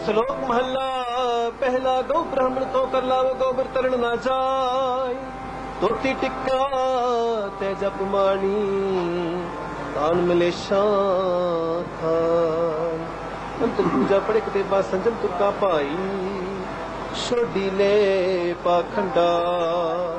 श्लोक महला पहला गौ ब्राह्मण तो कर लाव गोबर तरण ना जाय तोती टिक्का ते जप माणी तान मिले शाखान अंतर पूजा पड़े कते बा संजम तुरका पाई छोड़ी ले पाखंडा।